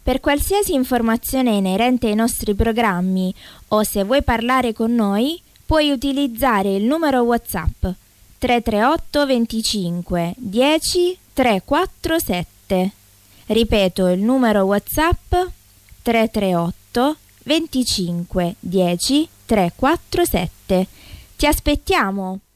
Per qualsiasi informazione inerente ai nostri programmi o se vuoi parlare con noi, puoi utilizzare il numero WhatsApp 338 25 10 347. Ripeto il numero WhatsApp 338 25 10 347. Ti aspettiamo!